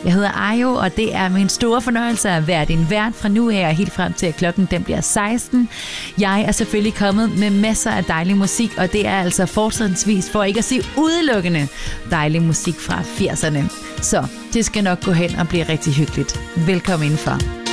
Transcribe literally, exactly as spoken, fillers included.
Jeg hedder Ayo, og det er min store fornøjelse at være din vært fra nu af og helt frem til, at klokken den bliver seksten. Jeg er selvfølgelig kommet med masser af dejlig musik, og det er altså fortsatvis, for ikke at sige udelukkende, dejlig musik fra firserne. Så det skal nok gå hen og blive rigtig hyggeligt. Velkommen indenfor.